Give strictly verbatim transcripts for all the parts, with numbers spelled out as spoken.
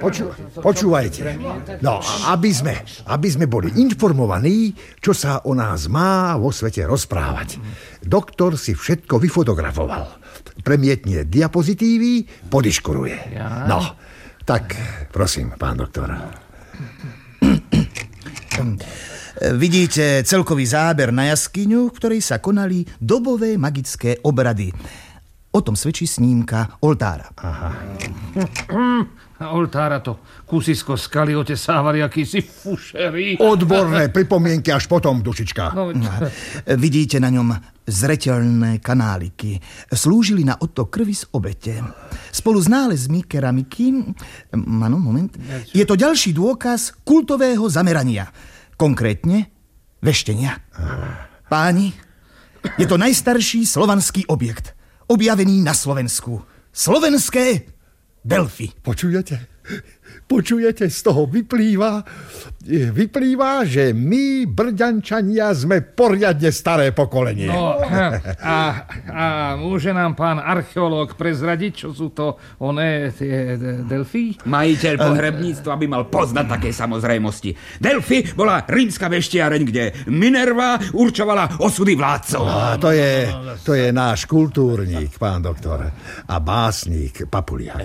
Poču, počúvajte. No, aby sme, aby sme boli informovaní, čo sa o nás má vo svete rozprávať. Doktor si všetko vyfotografoval. Premietne diapozitívy, podiškuruje. No, tak prosím, pán doktor. Vidíte celkový záber na jaskyňu, v ktorej sa konali dobové magické obrady. O tom svedčí snímka oltára. Aha. Oltára to kusisko skaly otesávali akýsi fušery. Odborné pripomienky až potom, dušička. No, vidíte na ňom zreteľné kanáliky. Slúžili na odtok krvi z obete. Spolu s nálezmi keramiky... Áno, moment. Je to ďalší dôkaz kultového zamerania. Konkrétne veštenia. Páni, je to najstarší slovanský objekt, objavený na Slovensku. Slovenské Delfy. Počujete? Počujete? Z toho vyplýva, vyplýva, že my, Brďančania, sme poriadne staré pokolenie. No, a, a môže nám pán archeológ prezradiť, čo sú to oné tie Delfy? Majiteľ pohrebníctva by mal poznať také samozrejmosti. Delfy bola rímska veštiareň, kde Minerva určovala osudy vládcov. A to je, to je náš kultúrník, pán doktor. A básnik Papuliak.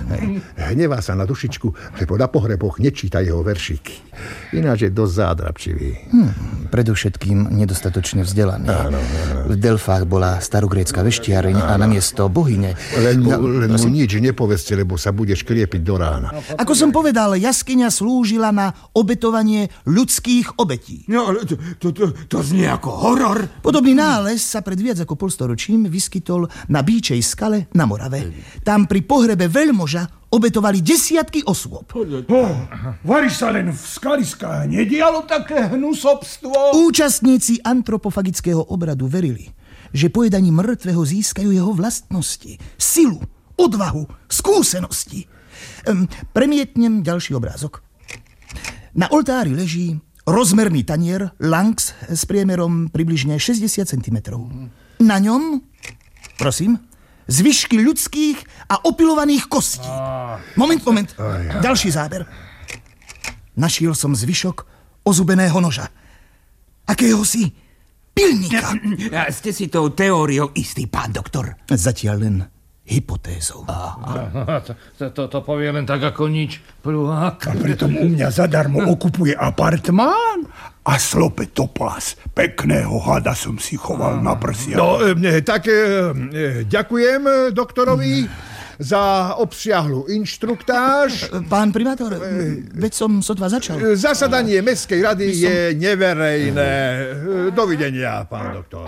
Hnevá sa na dušičku, že po na pohreboch nečíta jeho veršíky. Ináč je dosť zádrapčivý. Hm, predovšetkým nedostatočne vzdelaný. Áno, áno. V Delfách bola starogrécka veštiareň a namiesto bohyne... Len mu, len mu nič nepovedzte, lebo sa bude škriepiť do rána. Ako som povedal, jaskyňa slúžila na obetovanie ľudských obetí. No, to, to, to, to znie ako horor. Podobný nález sa pred viac ako polstoročím vyskytol na Bíčej skale na Morave. Tam pri pohrebe veľmoža obetovali desiatky osôb. Oh, varíš sa len v skaliská, nedialo také hnusobstvo? Účastníci antropofagického obradu verili, že pojedaním mŕtvého získajú jeho vlastnosti, silu, odvahu, skúsenosti. Ehm, premietnem ďalší obrázok. Na oltári leží rozmerný tanier Lanx s priemerom približne šesťdesiat centimetrov. Na ňom, prosím, zvyšky ľudských a opilovaných kostí. Moment, moment. Ďalší záber. Našiel som zvyšok ozubeného noža. Akéhosi pilníka. A ste si tou teóriou istý, pán doktor? Zatiaľ len hypotézou. To, to, to povie len tak ako nič. Pluhák. A pritom u mňa zadarmo okupuje apartmán a slope toplas. Pekného hada som si choval na prsia. No, e, tak e, ďakujem doktorovi za obsiahlu inštruktáž. Pán primátor, veď som sotva začal. Zasadanie Mestskej rady je neverejné. Dovidenia, pán doktor.